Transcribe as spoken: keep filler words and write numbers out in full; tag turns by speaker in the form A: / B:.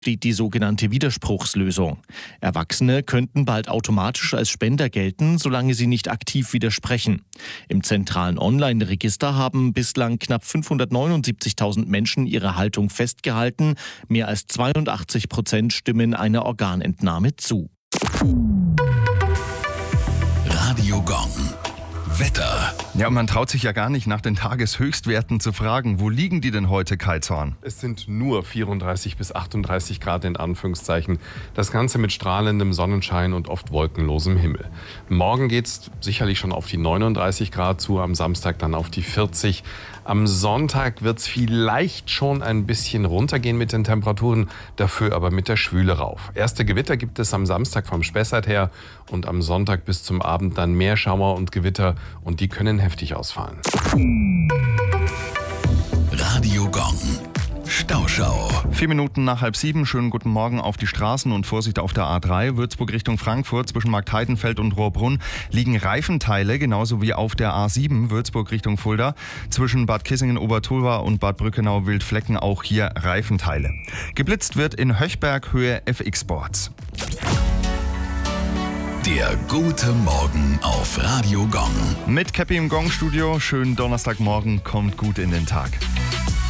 A: steht die sogenannte Widerspruchslösung. Erwachsene könnten bald automatisch als Spender gelten, solange sie nicht aktiv widersprechen. Im zentralen Online-Register haben bislang knapp fünfhundertneunundsiebzigtausend Menschen ihre Haltung festgehalten. Mehr als zweiundachtzig Prozent stimmen einer Organentnahme zu.
B: Radio Gong. Wetter.
C: Ja, und man traut sich ja gar nicht, nach den Tageshöchstwerten zu fragen. Wo liegen die denn heute, Kai Zorn?
D: Es sind nur vierunddreißig bis achtunddreißig Grad in Anführungszeichen. Das Ganze mit strahlendem Sonnenschein und oft wolkenlosem Himmel. Morgen geht es sicherlich schon auf die neununddreißig Grad zu, am Samstag dann auf die vierzig. Am Sonntag wird es vielleicht schon ein bisschen runtergehen mit den Temperaturen, dafür aber mit der Schwüle rauf. Erste Gewitter gibt es am Samstag vom Spessart her und am Sonntag bis zum Abend dann mehr Schauer und Gewitter und die können heftig ausfallen.
B: Radio Gong. Stauschau.
C: Vier Minuten nach halb sieben. Schönen guten Morgen auf die Straßen und Vorsicht auf der A drei. Würzburg Richtung Frankfurt zwischen Marktheidenfeld und Rohrbrunn liegen Reifenteile, genauso wie auf der A sieben Würzburg Richtung Fulda. Zwischen Bad Kissingen-Obertulva und Bad Brückenau-Wildflecken auch hier Reifenteile. Geblitzt wird in Höchberg Höhe F X Sports.
B: Der gute Morgen auf Radio Gong.
C: Mit Käppi im Gong-Studio. Schönen Donnerstagmorgen, kommt gut in den Tag.